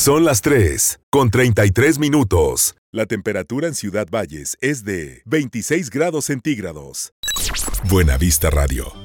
Son las 3:33. La temperatura en Ciudad Valles es de 26 grados centígrados. Buena Vista Radio.